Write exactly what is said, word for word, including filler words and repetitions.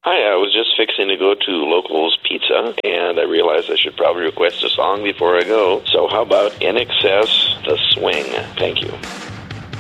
Hi, I was just fixing to go to Locals Pizza, and I realized I should probably request a song before I go. So how about I N X S, The Swing? Thank you.